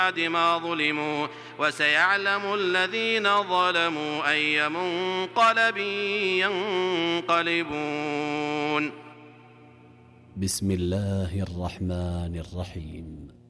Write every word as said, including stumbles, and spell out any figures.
بعد ما ظلموا وسيعلم الذين ظلموا أي منقلب ينقلبون. بسم الله الرحمن الرحيم.